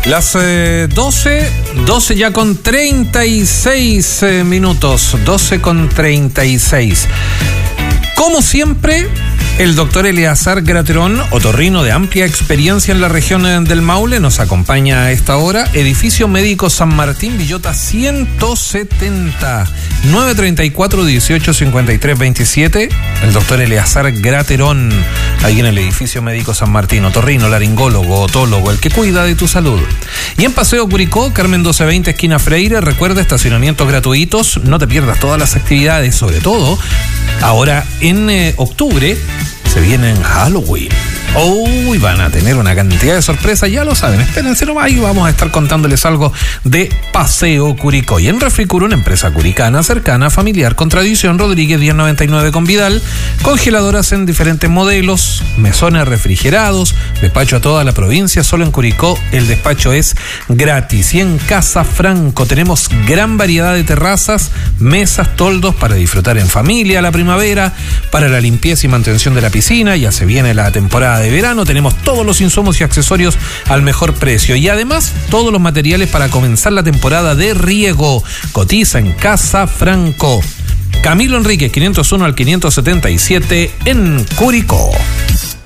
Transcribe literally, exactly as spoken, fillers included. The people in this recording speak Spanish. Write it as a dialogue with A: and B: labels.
A: Las eh, doce, doce ya con treinta y seis eh, minutos, doce con treinta y seis. Como siempre, el doctor Eleazar Graterón, otorrino de amplia experiencia en la región del Maule, nos acompaña a esta hora. Edificio Médico San Martín, Villota ciento setenta, nueve treinta y cuatro, dieciocho cincuenta y tres veintisiete. El doctor Eleazar Graterón, ahí en el Edificio Médico San Martín, otorrino, laringólogo, otólogo, el que cuida de tu salud. Y en Paseo Curicó, Carmen doce veinte, esquina Freire, recuerda, estacionamientos gratuitos, no te pierdas todas las actividades, sobre todo ahora en eh, octubre. Se viene en Halloween. Uy, van a tener una cantidad de sorpresas, ya lo saben. Espérense nomás y vamos a estar contándoles algo de Paseo Curicó. Y en Refricur, una empresa curicana, cercana, familiar, con tradición, Rodríguez diez noventa y nueve con Vidal. Congeladoras en diferentes modelos, mesones refrigerados, despacho a toda la provincia. Solo en Curicó el despacho es gratis. Y en Casa Franco tenemos gran variedad de terrazas, mesas, toldos para disfrutar en familia la primavera, para la limpieza y mantención de la piscina. Ya se viene la temporada de verano, tenemos todos los insumos y accesorios al mejor precio y además todos los materiales para comenzar la temporada de riego. Cotiza en Casa Franco. Camilo Enríquez, quinientos uno al quinientos setenta y siete en Curicó.